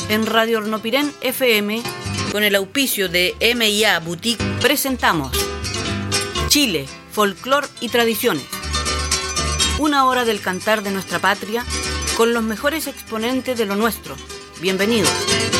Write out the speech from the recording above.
En Radio Hornopirén FM, con el auspicio de M&A Boutique, presentamos Chile, folclor y tradiciones. Una hora del cantar de nuestra patria con los mejores exponentes de lo nuestro. Bienvenidos.